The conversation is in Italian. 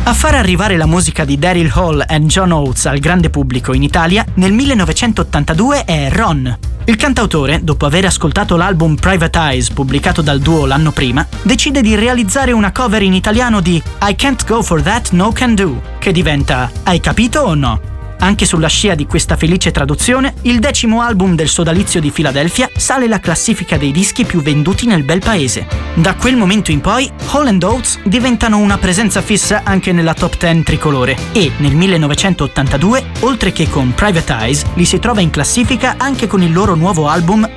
A far arrivare la musica di Daryl Hall e John Oates al grande pubblico in Italia nel 1982 è Ron. Il cantautore, dopo aver ascoltato l'album Private Eyes pubblicato dal duo l'anno prima, decide di realizzare una cover in italiano di I Can't Go For That No Can Do, che diventa Hai capito o no? Anche sulla scia di questa felice traduzione, il 10° album del sodalizio di Philadelphia sale la classifica dei dischi più venduti nel bel paese. Da quel momento in poi, Hall & Oates diventano una presenza fissa anche nella top 10 tricolore e, nel 1982, oltre che con Private Eyes, li si trova in classifica anche con il loro nuovo album